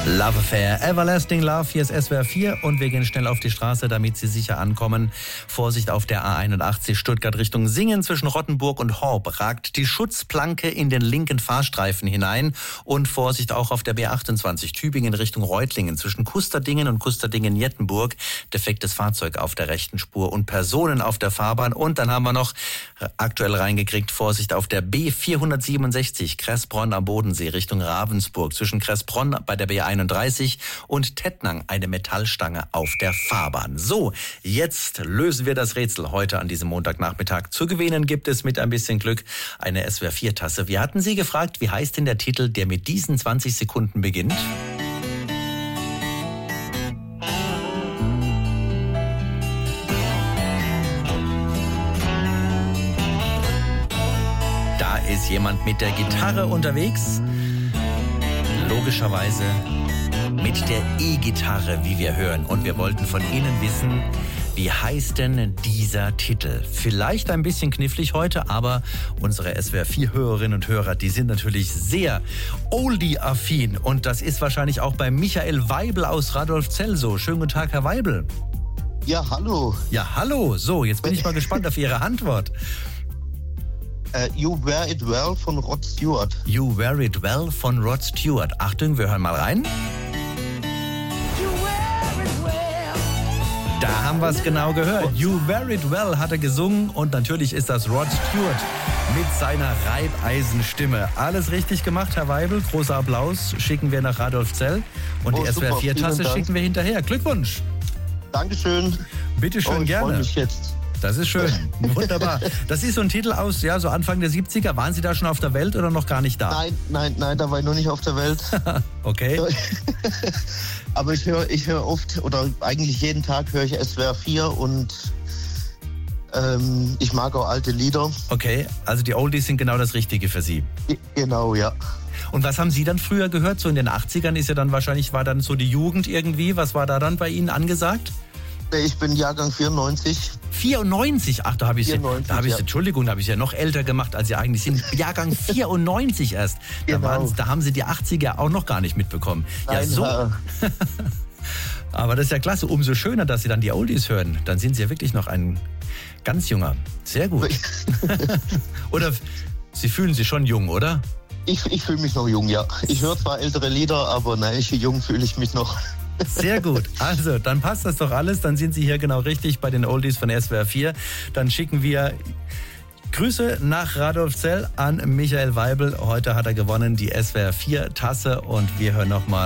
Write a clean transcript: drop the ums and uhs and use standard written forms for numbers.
Love Affair, Everlasting Love, hier ist SWR 4 und wir gehen schnell auf die Straße, damit Sie sicher ankommen. Vorsicht auf der A81 Stuttgart Richtung Singen zwischen Rottenburg und Horb ragt die Schutzplanke in den linken Fahrstreifen hinein und Vorsicht auch auf der B28 Tübingen Richtung Reutlingen zwischen Kusterdingen und Kusterdingen-Jettenburg. Defektes Fahrzeug auf der rechten Spur und Personen auf der Fahrbahn und dann haben wir noch aktuell reingekriegt, Vorsicht auf der B467 Kressbronn am Bodensee Richtung Ravensburg zwischen Kressbronn bei der B31 und Tettnang eine Metallstange auf der Fahrbahn. So, jetzt lösen wir das Rätsel heute an diesem Montagnachmittag. Zu gewinnen gibt es mit ein bisschen Glück eine SWR 4 Tasse. Wir hatten Sie gefragt, wie heißt denn der Titel, der mit diesen 20 Sekunden beginnt? Da ist jemand mit der Gitarre unterwegs. Logischerweise mit der E-Gitarre, wie wir hören. Und wir wollten von Ihnen wissen, wie heißt denn dieser Titel? Vielleicht ein bisschen knifflig heute, aber unsere SWR 4 Hörerinnen und Hörer, die sind natürlich sehr Oldie-affin. Und das ist wahrscheinlich auch bei Michael Weibel aus Radolfzell so. Schönen guten Tag, Herr Weibel. Ja, hallo. Ja, hallo. So, jetzt bin ich mal gespannt auf Ihre Antwort. You Wear It Well von Rod Stewart. You Wear It Well von Rod Stewart. Achtung, wir hören mal rein. Da haben wir es genau gehört. You Wear It Well hat er gesungen und natürlich ist das Rod Stewart mit seiner Reibeisenstimme. Alles richtig gemacht, Herr Weibel. Großer Applaus schicken wir nach Radolfzell und die SWR 4 Tasse schicken wir hinterher. Glückwunsch. Dankeschön. Bitte schön, gerne. Ich freue mich jetzt. Das ist schön. Wunderbar. Das ist so ein Titel aus, ja, so Anfang der 70er. Waren Sie da schon auf der Welt oder noch gar nicht da? Nein, da war ich noch nicht auf der Welt. Okay. Aber ich höre oft, oder eigentlich jeden Tag höre ich SWR 4 und ich mag auch alte Lieder. Okay, also die Oldies sind genau das Richtige für Sie. Genau, ja. Und was haben Sie dann früher gehört? So in den 80ern ist ja dann wahrscheinlich, war dann so die Jugend irgendwie. Was war da dann bei Ihnen angesagt? Ich bin Jahrgang 94. 94? Ach, da habe ich ja. Entschuldigung, da habe ich ja noch älter gemacht, als Sie eigentlich sind. Jahrgang 94 erst. Genau. Da haben Sie die 80er auch noch gar nicht mitbekommen. Nein, ja, so. Aber das ist ja klasse. Umso schöner, dass Sie dann die Oldies hören. Dann sind Sie ja wirklich noch ein ganz junger. Sehr gut. Oder Sie fühlen sich schon jung, oder? Ich fühle mich noch jung, ja. Ich höre zwar ältere Lieder, aber nein, jung fühle ich mich noch. Sehr gut. Also, dann passt das doch alles. Dann sind Sie hier genau richtig bei den Oldies von SWR 4. Dann schicken wir Grüße nach Radolfzell an Michael Weibel. Heute hat er gewonnen die SWR 4 Tasse und wir hören nochmal